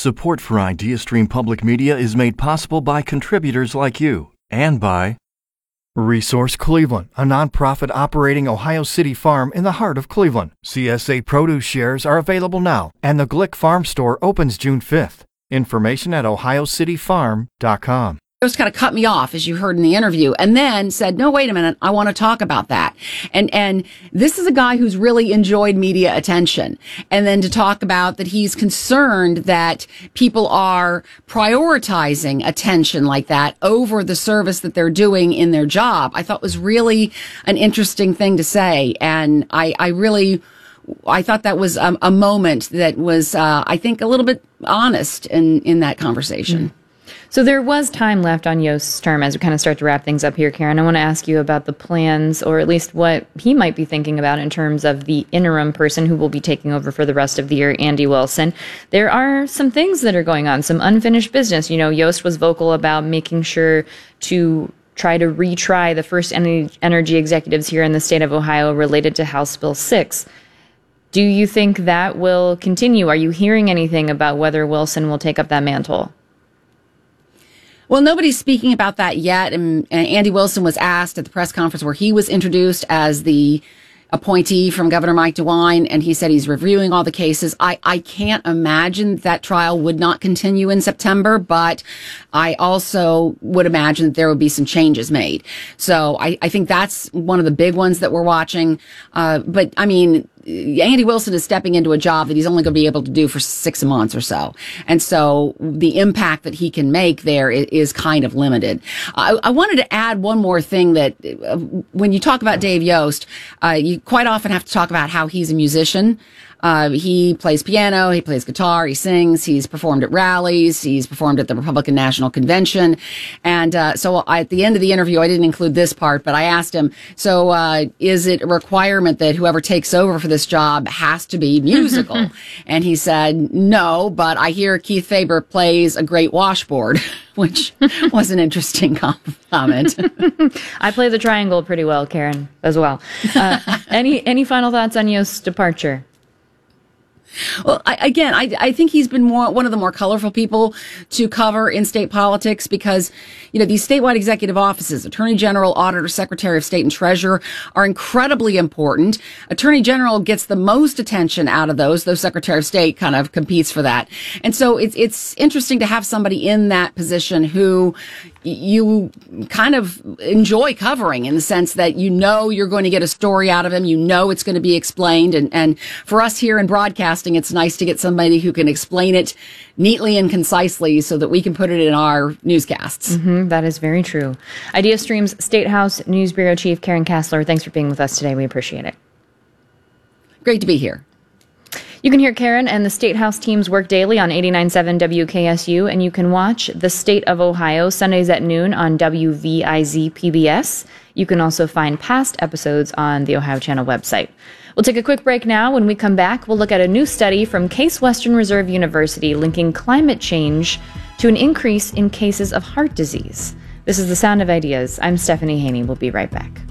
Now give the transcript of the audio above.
Support for IdeaStream Public Media is made possible by contributors like you and by Resource Cleveland, a nonprofit operating Ohio City farm in the heart of Cleveland. CSA produce shares are available now, and the Glick Farm Store opens June 5th. Information at ohiocityfarm.com. Just kind of cut me off, as you heard in the interview, and then said, no, wait a minute, I want to talk about that. And this is a guy who's really enjoyed media attention. And then to talk about that he's concerned that people are prioritizing attention like that over the service that they're doing in their job, I thought was really an interesting thing to say. And I thought that was a moment that was, I think, a little bit honest in that conversation. So there was time left on Yost's term as we kind of start to wrap things up here, Karen. I want to ask you about the plans, or at least what he might be thinking about in terms of the interim person who will be taking over for the rest of the year, Andy Wilson. There are some things that are going on, some unfinished business. You know, Yost was vocal about making sure to try to retry the first energy executives here in the state of Ohio related to House Bill 6. Do you think that will continue? Are you hearing anything about whether Wilson will take up that mantle? Well, nobody's speaking about that yet. And Andy Wilson was asked at the press conference where he was introduced as the appointee from Governor Mike DeWine, and he said he's reviewing all the cases. I can't imagine that trial would not continue in September, but I also would imagine that there would be some changes made. So I think that's one of the big ones that we're watching. But I mean, Andy Wilson is stepping into a job that he's only going to be able to do for 6 months or so. And so the impact that he can make there is kind of limited. I wanted to add one more thing that when you talk about Dave Yost, you quite often have to talk about how he's a musician. He plays piano, he plays guitar, he sings, he's performed at rallies, he's performed at the Republican National Convention. And so at the end of the interview, I didn't include this part, but I asked him, so is it a requirement that whoever takes over for this job has to be musical? And he said, no, but I hear Keith Faber plays a great washboard, which was an interesting comment. I play the triangle pretty well, Karen, as well. Any final thoughts on Yost's departure? Well, I think he's been one of the more colorful people to cover in state politics because, you know, these statewide executive offices, Attorney General, Auditor, Secretary of State, and Treasurer are incredibly important. Attorney General gets the most attention out of those, though Secretary of State kind of competes for that. And so it's interesting to have somebody in that position who you kind of enjoy covering in the sense that you know you're going to get a story out of him, you know it's going to be explained, and for us here in broadcasting, it's nice to get somebody who can explain it neatly and concisely so that we can put it in our newscasts. That is very true. IdeaStream's State House News Bureau Chief Karen Kassler, thanks for being with us today. We appreciate it. Great to be here. You can hear Karen and the State House teams work daily on 89.7 WKSU, and you can watch The State of Ohio Sundays at noon on WVIZ PBS. You can also find past episodes on the Ohio Channel website. We'll take a quick break now. When we come back, we'll look at a new study from Case Western Reserve University linking climate change to an increase in cases of heart disease. This is The Sound of Ideas. I'm Stephanie Haney. We'll be right back.